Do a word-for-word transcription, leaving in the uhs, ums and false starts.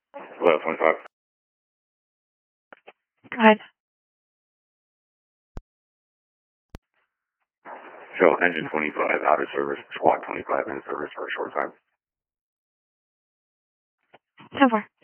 Hello, twenty-five. Go ahead. Show engine twenty-five out of service, squad twenty-five in service for a short time. ten four.